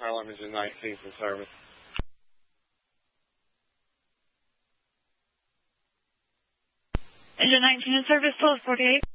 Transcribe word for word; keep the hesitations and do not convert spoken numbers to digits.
Harlem Engine nineteen for service. Engine nineteen in service, twelve forty-eight.